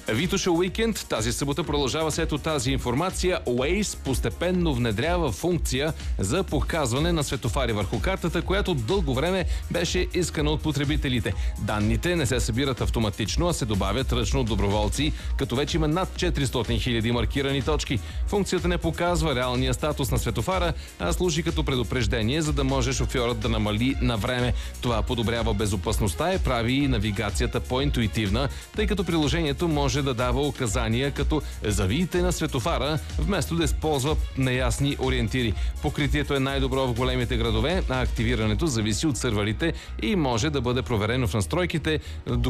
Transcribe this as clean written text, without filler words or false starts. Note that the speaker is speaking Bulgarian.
Витоша уикенд тази събота продължава след тази информация. Waze постепенно внедрява функция за показване на светофари върху картата, която дълго време беше искана от потребителите. Данните не се събират автоматично, а се добавят ръчно от доброволци, като вече има над 400 000 маркирани точки. Функцията не показва реалния статус на светофара, а служи като предупреждение, за да може шофьорът да намали на време. Това подобрява безопасността и прави и навигацията по-интуитивна, тъй като приложението може да дава указания като завийте на светофара, вместо да използва неясни ориентири. Покритието е най-добро в големите градове, а активирането зависи от сървърите и може да бъде проверено в настройките,